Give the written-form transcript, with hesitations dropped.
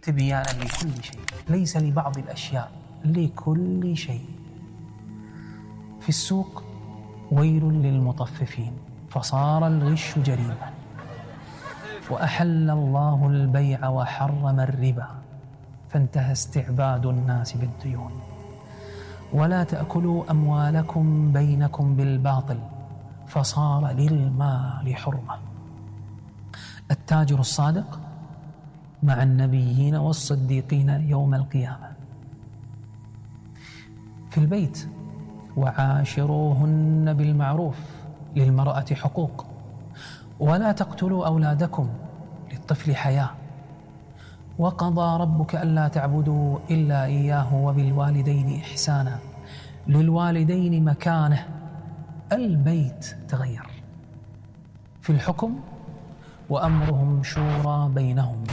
تبيانا لكل شيء، ليس لبعض الأشياء، لكل شيء. في السوق ويل للمطففين فصار الغش جريمة، وأحل الله البيع وحرم الربا فانتهى استعباد الناس بالديون. ولا تأكلوا أموالكم بينكم بالباطل فصار للمال حرمة. التاجر الصادق مع النبيين والصديقين يوم القيامة. في البيت وعاشروهن بالمعروف، للمرأة حقوق. ولا تقتلوا أولادكم، للطفل حياة. وقضى ربك ألا تعبدوا إلا إياه وبالوالدين إحسانا، للوالدين مكانة. البيت تغير. في الحكم وأمرهم شورى بينهم،